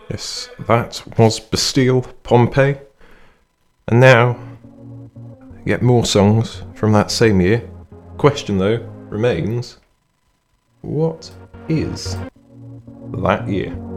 Yes, that was Bastille Pompeii. And now, get more songs from that same year. Question though remains, what is that year?